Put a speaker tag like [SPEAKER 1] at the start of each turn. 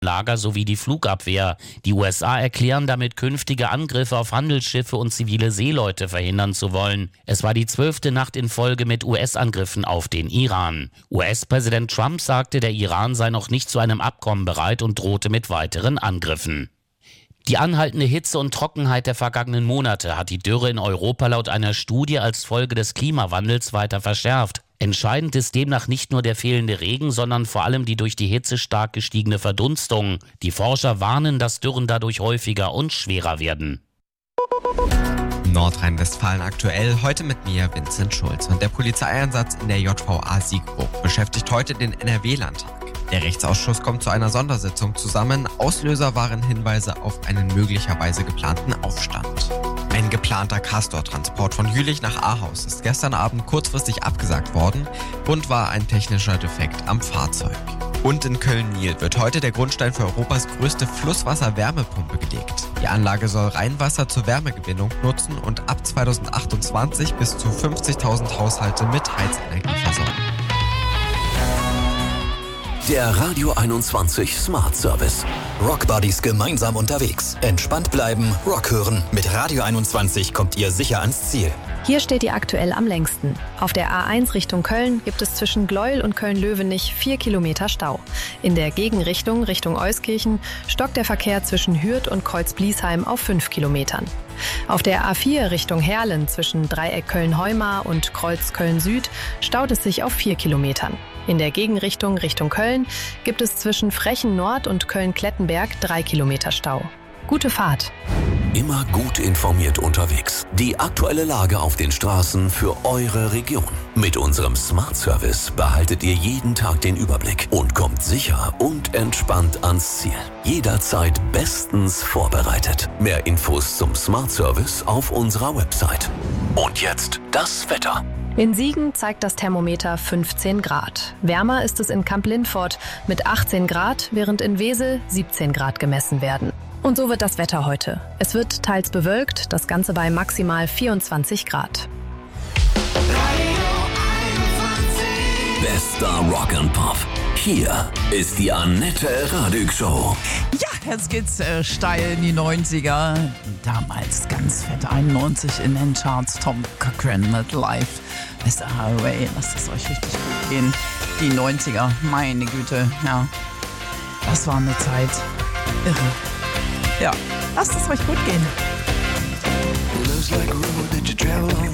[SPEAKER 1] Lager sowie die Flugabwehr. Die USA erklären damit, künftige Angriffe auf Handelsschiffe und zivile Seeleute verhindern zu wollen. Es war die 12. Nacht in Folge mit US-Angriffen auf den Iran. US-Präsident Trump sagte, der Iran sei noch nicht zu einem Abkommen bereit und drohte mit weiteren Angriffen. Die anhaltende Hitze und Trockenheit der vergangenen Monate hat die Dürre in Europa laut einer Studie als Folge des Klimawandels weiter verschärft. Entscheidend ist demnach nicht nur der fehlende Regen, sondern vor allem die durch die Hitze stark gestiegene Verdunstung. Die Forscher warnen, dass Dürren dadurch häufiger und schwerer werden.
[SPEAKER 2] Nordrhein-Westfalen aktuell, heute mit mir, Vincent Schulz. Und der Polizeieinsatz in der JVA Siegburg beschäftigt heute den NRW-Landtag. Der Rechtsausschuss kommt zu einer Sondersitzung zusammen. Auslöser waren Hinweise auf einen möglicherweise geplanten Aufstand. Ein geplanter Castor-Transport von Jülich nach Ahaus ist gestern Abend kurzfristig abgesagt worden. Grund war ein technischer Defekt am Fahrzeug. Und in Köln-Niel wird heute der Grundstein für Europas größte Flusswasser-Wärmepumpe gelegt. Die Anlage soll Rheinwasser zur Wärmegewinnung nutzen und ab 2028 bis zu 50.000 Haushalte mit Heizenergie versorgen.
[SPEAKER 3] Der Radio 21 Smart Service. Rockbuddies gemeinsam unterwegs. Entspannt bleiben, Rock hören. Mit Radio 21 kommt ihr sicher ans Ziel.
[SPEAKER 4] Hier steht ihr aktuell am längsten. Auf der A1 Richtung Köln gibt es zwischen Gleuel und Köln-Löwenich 4 Kilometer Stau. In der Gegenrichtung Richtung Euskirchen stockt der Verkehr zwischen Hürth und Kreuz-Bliesheim auf 5 Kilometern. Auf der A4 Richtung Herlen zwischen Dreieck Köln-Heumar und Kreuz Köln-Süd staut es sich auf 4 Kilometern. In der Gegenrichtung Richtung Köln gibt es zwischen Frechen Nord und Köln-Klettenberg 3 Kilometer Stau. Gute Fahrt!
[SPEAKER 3] Immer gut informiert unterwegs. Die aktuelle Lage auf den Straßen für eure Region. Mit unserem Smart Service behaltet ihr jeden Tag den Überblick und kommt sicher und entspannt ans Ziel. Jederzeit bestens vorbereitet. Mehr Infos zum Smart Service auf unserer Website. Und jetzt das Wetter.
[SPEAKER 4] In Siegen zeigt das Thermometer 15 Grad. Wärmer ist es in Kamp-Lindfort mit 18 Grad, während in Wesel 17 Grad gemessen werden. Und so wird das Wetter heute. Es wird teils bewölkt, das Ganze bei maximal 24 Grad.
[SPEAKER 3] Bester Rock and Pop. Hier ist die Annette Radig Show.
[SPEAKER 5] Ja, jetzt geht's steil in die 90er. Damals ganz fett 91 in den Charts. Tom Cochrane mit Live. Mr. Highway, lasst es euch richtig gut gehen. Die 90er, meine Güte, ja. Das war eine Zeit. Irre. Ja, lasst es euch gut gehen.